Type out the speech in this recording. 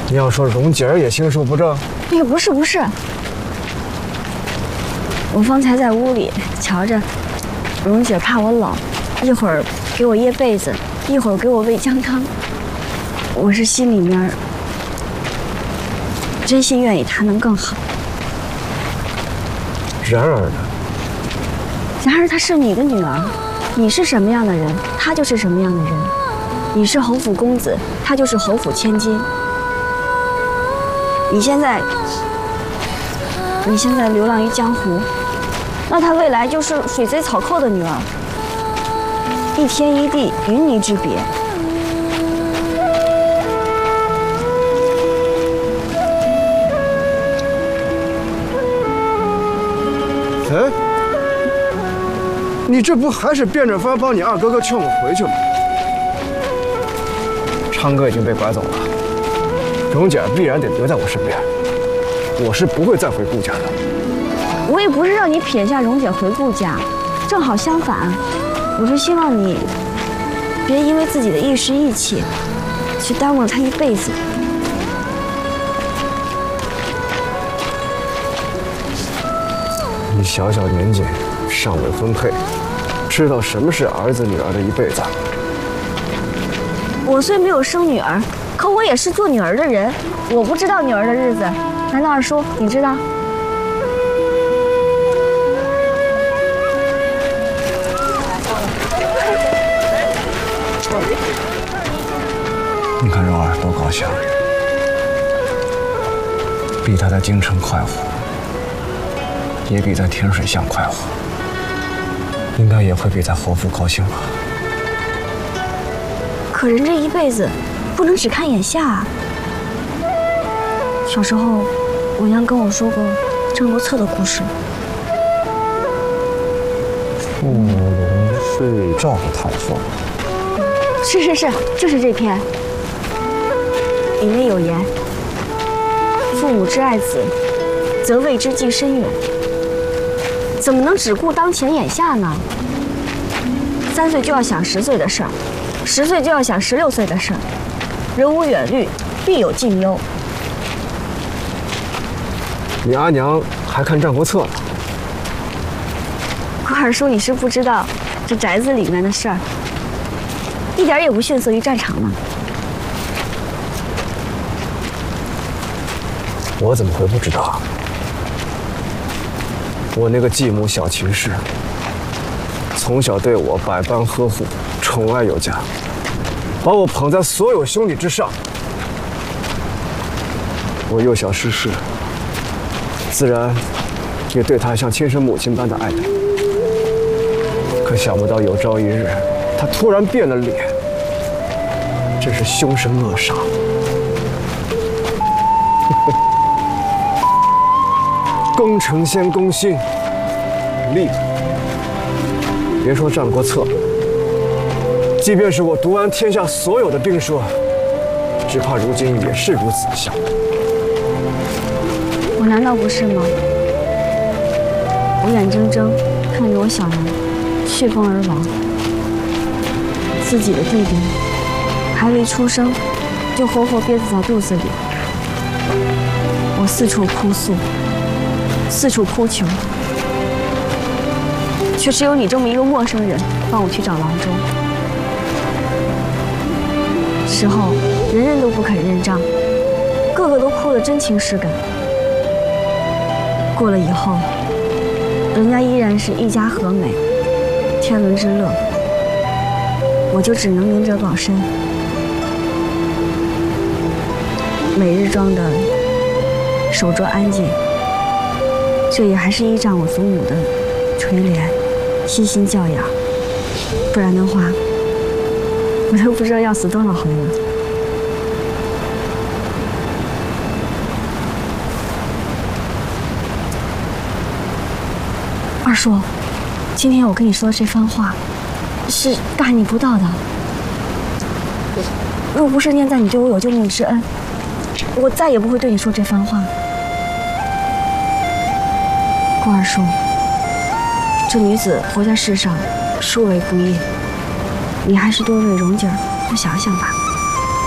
你要说蓉姐儿也心术不正？ 也不是，我方才在屋里瞧着，蓉姐怕我冷，一会儿给我掖被子，一会儿给我喂姜汤。我是心里面真心愿意她能更好。 然而呢？ 然而她是你的女儿，你是什么样的人，她就是什么样的人。你是侯府公子，她就是侯府千金。你现在流浪于江湖，那她未来就是水贼草寇的女儿，一天一地，云泥之别。 哎，你这不还是变着法帮你二哥哥劝我回去吗？昌哥已经被拐走了，蓉姐必然得留在我身边，我是不会再回顾家的。 我也不是让你撇下蓉姐回顾家，正好相反，我是希望你别因为自己的一时意气，去耽误了她一辈子。 你小小年纪，尚未婚配，知道什么是儿子女儿的一辈子？ 我虽没有生女儿，可我也是做女儿的人。我不知道女儿的日子，难道二叔你知道？ 你看蓉儿多高兴，比她在京城快活，也比在天水巷快活，应该也会比在侯府高兴吧。 可人这一辈子不能只看眼下啊。小时候，我娘跟我说过郑罗策的故事。 傅龙睡赵太傅。 是，就是这篇。里面有言：父母之爱子，则为之计深远。怎么能只顾当前眼下呢？3岁就要想10岁的事儿，10岁就要想16岁的事儿。人无远虑，必有近忧。 你阿娘还看《战国策》呢。 郭二叔，你是不知道这宅子里面的事儿，一点也不逊色于战场呢。 我怎么会不知道？我那个继母小秦氏，从小对我百般呵护，宠爱有加，把我捧在所有兄弟之上。我幼小失势，自然也对她像亲生母亲般的爱戴。可想不到有朝一日，她突然变了脸，真是凶神恶煞。攻城先攻心，厉害！别说《战国策》，即便是我读完天下所有的兵书，只怕如今也是如此效果。 我难道不是吗？我眼睁睁看着我小人血崩而亡，自己的弟弟还未出生就活活憋死在肚子里。我四处哭诉，四处哭求，却只有你这么一个陌生人帮我去找郎中。事后人人都不肯认账，个个都哭得真情实感。过了以后，人家依然是一家和美，天伦之乐，我就只能明哲保身，每日装的守拙安静。这也还是依仗我祖母的垂怜、悉心教养，不然的话，我都不知道要死多少回了。二叔，今天我跟你说的这番话，是大逆不道的。若不是念在你对我有救命之恩，我再也不会对你说这番话。郭二叔，这女子活在世上，殊为不易，你还是多为蓉姐儿多想想吧。